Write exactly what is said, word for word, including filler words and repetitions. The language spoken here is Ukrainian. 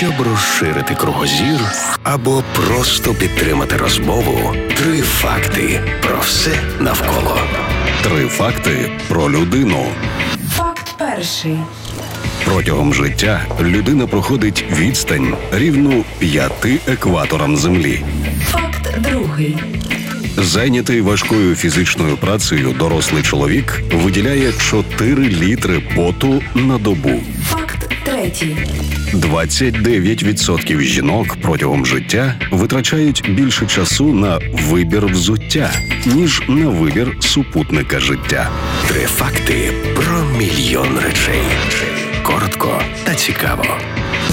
Щоб розширити кругозір або просто підтримати розмову, три факти про все навколо. Три факти про людину. Факт перший. Протягом життя людина проходить відстань рівну п'яти екваторам Землі. Факт другий. Зайнятий важкою фізичною працею дорослий чоловік виділяє чотири літри поту на добу. Факт третій. двадцять дев'ять відсотків жінок протягом життя витрачають більше часу на вибір взуття, ніж на вибір супутника життя. Три факти про мільйон речей. Коротко та цікаво.